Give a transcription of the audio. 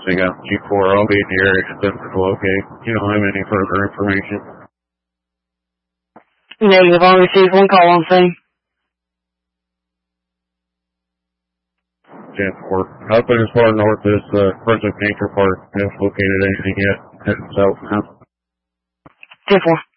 They got G4. I'll be in the area to locate. You don't have any further information? Negative. I received one call on scene. 10-4. Up and as far north as Brunswick Nature Park. Haven't located anything yet. Heading south now. 10-4.